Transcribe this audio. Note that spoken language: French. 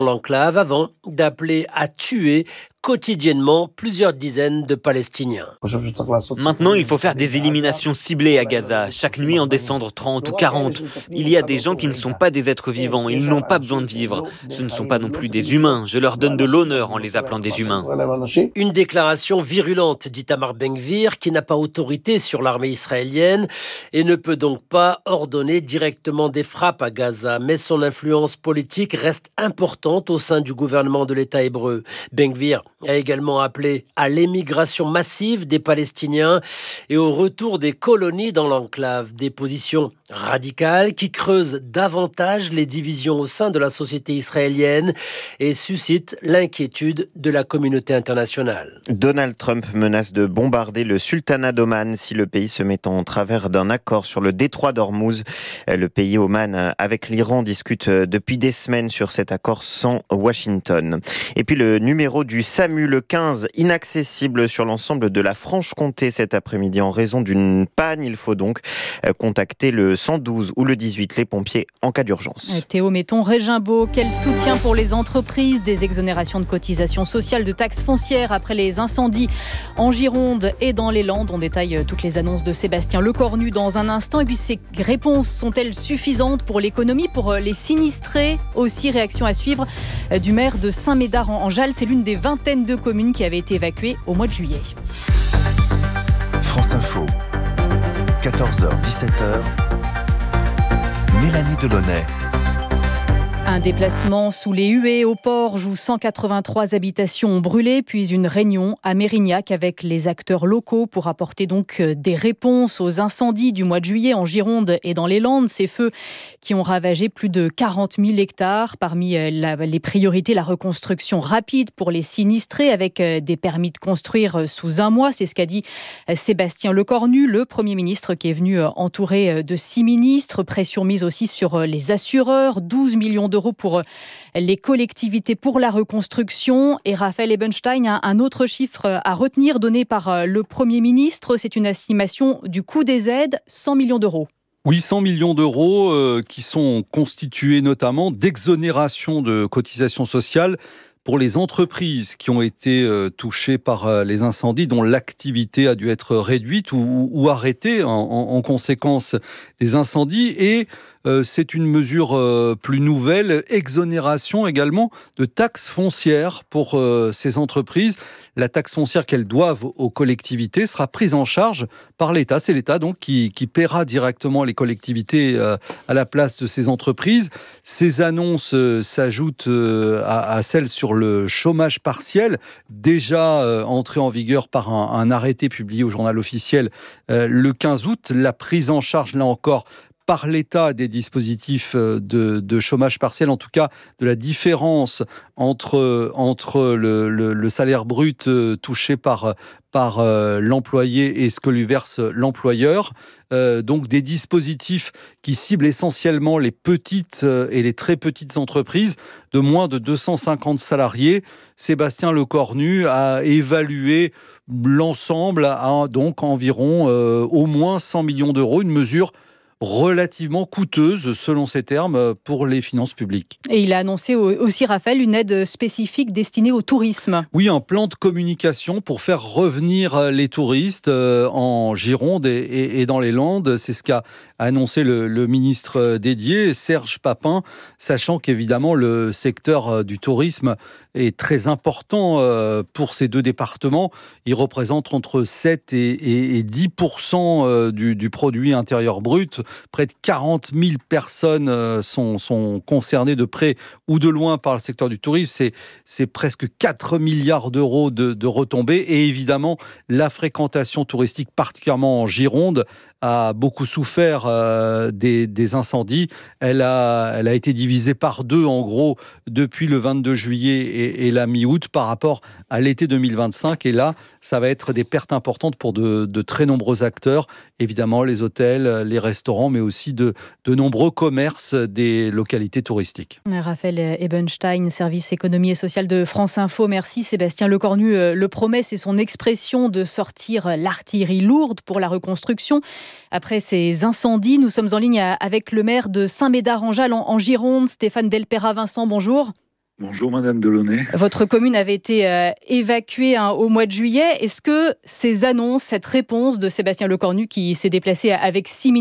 l'enclave avant d'appeler à tuer quotidiennement plusieurs dizaines de Palestiniens. Maintenant, il faut faire des éliminations ciblées à Gaza. Chaque nuit, en descendre 30 ou 40. Il y a des gens qui ne sont pas des êtres vivants. Ils n'ont pas besoin de vivre. Ce ne sont pas non plus des humains. Je leur donne de l'honneur en les appelant des humains. Une déclaration virulente d'Itamar Ben-Gvir qui n'a pas autorité sur l'armée israélienne et ne peut donc pas ordonner directement des frappes à Gaza. Mais son influence politique reste importante au sein du gouvernement de l'État hébreu. Ben-Gvir a également appelé à l'émigration massive des Palestiniens et au retour des colonies dans l'enclave. Des positions radicales qui creusent davantage les divisions au sein de la société israélienne et suscitent l'inquiétude de la communauté internationale. Donald Trump menace de bombarder le sultanat d'Oman si le pays se met en travers d'un accord sur le détroit d'Ormuz. Le pays Oman avec l'Iran discute depuis des semaines sur cet accord sans Washington. Et puis le numéro du SAMU, le 15, inaccessible sur l'ensemble de la Franche-Comté cet après-midi en raison d'une panne. Il faut donc contacter le 112 ou le 18, les pompiers, en cas d'urgence. Théo Metton-Régimbaud, quel soutien pour les entreprises, des exonérations de cotisations sociales, de taxes foncières après les incendies en Gironde et dans les Landes. On détaille toutes les annonces de Sébastien Lecornu dans un instant. Et puis ces réponses sont-elles suffisantes pour l'économie, pour les sinistrés? Aussi, réaction à suivre du maire de Saint-Médard en Jalles. C'est l'une des vingtaines de communes qui avaient été évacuées au mois de juillet. France Info, 14h-17h, Mélanie Delaunay. Un déplacement sous les huées au Porge où 183 habitations ont brûlé, puis une réunion à Mérignac avec les acteurs locaux pour apporter donc des réponses aux incendies du mois de juillet en Gironde et dans les Landes. Ces feux qui ont ravagé plus de 40 000 hectares. Parmi les priorités, la reconstruction rapide pour les sinistrés avec des permis de construire sous un mois. C'est ce qu'a dit Sébastien Lecornu, le Premier ministre qui est venu entouré de 6 ministres. Pression mise aussi sur les assureurs, 12 millions d'euros pour les collectivités pour la reconstruction. Et Raphaël Ebenstein a un autre chiffre à retenir donné par le Premier ministre. C'est une estimation du coût des aides, 100 millions d'euros. Oui, 100 millions d'euros qui sont constitués notamment d'exonérations de cotisations sociales pour les entreprises qui ont été touchées par les incendies, dont l'activité a dû être réduite ou arrêtée en conséquence des incendies. Et c'est une mesure plus nouvelle, exonération également de taxes foncières pour ces entreprises. La taxe foncière qu'elles doivent aux collectivités sera prise en charge par l'État. C'est l'État donc qui paiera directement les collectivités à la place de ces entreprises. Ces annonces s'ajoutent à celles sur le chômage partiel, déjà entré en vigueur par un arrêté publié au journal officiel le 15 août. La prise en charge, là encore, par l'État des dispositifs de chômage partiel, en tout cas de la différence entre le salaire brut touché par l'employé et ce que lui verse l'employeur. Donc des dispositifs qui ciblent essentiellement les petites et les très petites entreprises de moins de 250 salariés. Sébastien Lecornu a évalué l'ensemble à donc environ au moins 100 millions d'euros, une mesure relativement coûteuse, selon ses termes, pour les finances publiques. Et il a annoncé aussi, Raphaël, une aide spécifique destinée au tourisme. Oui, un plan de communication pour faire revenir les touristes en Gironde et dans les Landes. C'est ce qu'a annoncé le ministre dédié, Serge Papin, sachant qu'évidemment le secteur du tourisme est très important pour ces deux départements. Il représente entre 7 et 10% du produit intérieur brut. Près de 40 000 personnes sont concernées de près ou de loin par le secteur du tourisme. C'est presque 4 milliards d'euros de retombées. Et évidemment, la fréquentation touristique, particulièrement en Gironde, a beaucoup souffert des incendies. Elle a été divisée par deux, en gros, depuis le 22 juillet et la mi-août par rapport à l'été 2025. Et là, ça va être des pertes importantes pour de très nombreux acteurs. Évidemment, les hôtels, les restaurants, mais aussi de nombreux commerces des localités touristiques. Raphaël Ebenstein, service économie et sociale de France Info. Merci. Sébastien Lecornu le promet, c'est son expression de sortir l'artillerie lourde pour la reconstruction. Après ces incendies, nous sommes en ligne avec le maire de Saint-Médard-en-Jalles en Gironde, Stéphane Delpera. Vincent, bonjour. Bonjour Madame Delaunay. Votre commune avait été évacuée au mois de juillet. Est-ce que ces annonces, cette réponse de Sébastien Lecornu qui s'est déplacé avec 6